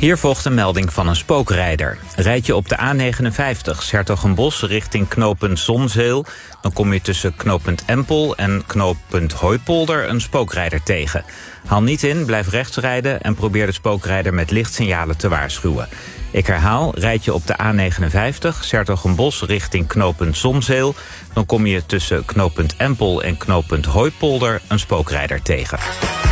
Hier volgt een melding van een spookrijder. Rijd je op de A59 's-Hertogenbosch richting knooppunt Zonzeel, dan kom je tussen knooppunt Empel en knooppunt Hooipolder een spookrijder tegen. Haal niet in, blijf rechts rijden en probeer de spookrijder met lichtsignalen te waarschuwen. Ik herhaal, rijd je op de A59 's-Hertogenbosch richting knooppunt Zonzeel, dan kom je tussen knooppunt Empel en knooppunt Hooipolder een spookrijder tegen.